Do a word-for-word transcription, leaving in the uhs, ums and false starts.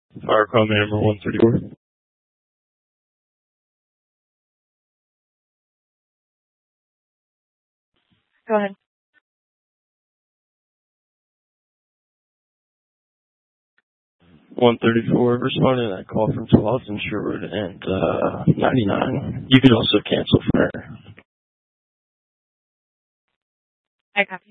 Fire call man number one thirty-four. Go ahead. one thirty-four, responding to that call from twelfth and Sherwood and uh, ninety-nine. You can also cancel for her. I copy.